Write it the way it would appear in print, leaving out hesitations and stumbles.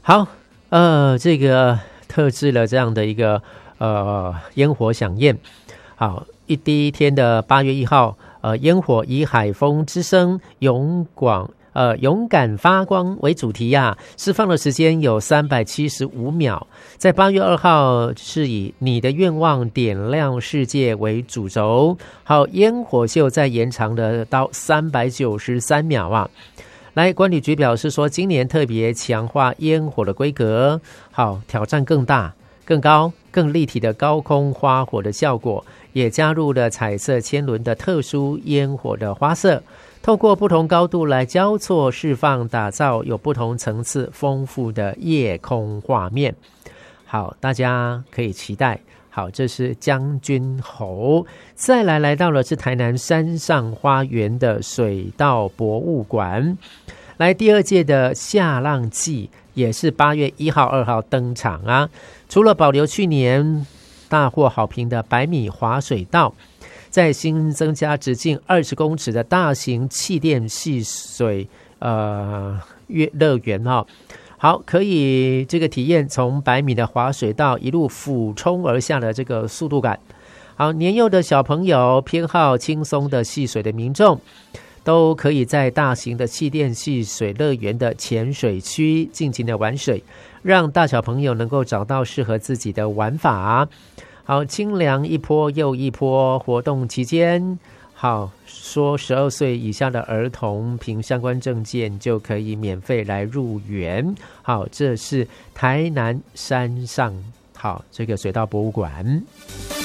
好，这个特制了这样的一个烟火响宴。好，第一天的8月1号，烟火以海风之声勇敢发光为主题呀，释放的时间有375秒。在8月2号是以你的愿望点亮世界为主轴，好，烟火秀再延长的到393秒啊。来，管理局表示说，今年特别强化烟火的规格，好，挑战更大、更高、更立体的高空花火的效果，也加入了彩色千轮的特殊烟火的花色，透过不同高度来交错释放，打造有不同层次丰富的夜空画面。好，大家可以期待。好，这是将军侯。再来到了是台南山上花园的水稻博物馆。来，第2届的下浪季也是8月1号、2号登场啊。除了保留去年大获好评的100米滑水道，在新增加直径20公尺的大型气垫戏水乐园哈。好，可以这个体验从100米的滑水道一路俯冲而下的这个速度感。好，年幼的小朋友偏好轻松的戏水的民众，都可以在大型的气垫戏水乐园的浅水区尽情的玩水，让大小朋友能够找到适合自己的玩法。好，清凉一波又一波，活动期间，好说12岁以下的儿童凭相关证件就可以免费来入园。好，这是台南山上好这个水稻博物馆。